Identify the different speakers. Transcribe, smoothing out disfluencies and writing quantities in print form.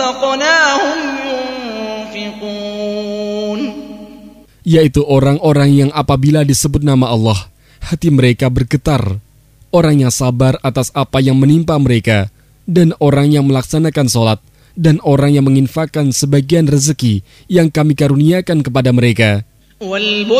Speaker 1: رَزَقْنَاهُمْ يُنْفِقُونَ.
Speaker 2: Yaitu orang-orang yang apabila disebut nama Allah, hati mereka bergetar. Orang yang sabar atas apa yang menimpa mereka, dan orang yang melaksanakan sholat, dan orang yang menginfakkan sebagian rezeki yang kami karuniakan kepada mereka.